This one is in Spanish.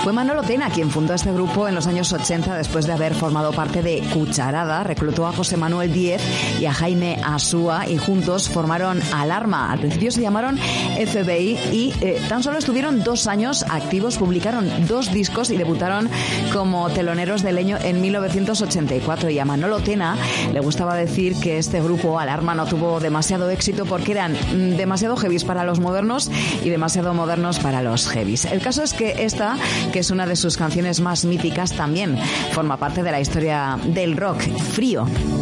Fue Manolo Tena quien fundó este grupo en los años 80 después de haber formado parte de Cucharada. Reclutó a José Manuel Díez y a Jaime Asúa y juntos formaron Alarma. Al principio se llamaron FBI y tan solo estuvieron 2 años activos, publicaron 2 discos y debutaron como teloneros de Leño en 1984. Y a Manolo Tena le gustaba decir que este grupo, Alarma, no tuvo demasiado éxito porque eran demasiado heavies para los modernos y demasiado modernos para los heavies. El caso es que esta, que es una de sus canciones más míticas, también forma parte de la historia del rock. Frío.